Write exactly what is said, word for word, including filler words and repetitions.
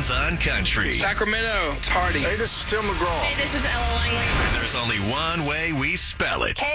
on Country. Sacramento, it's Hardy. Hey, this is Tim McGraw. Hey, this is Ella Langley. And there's only one way we spell it.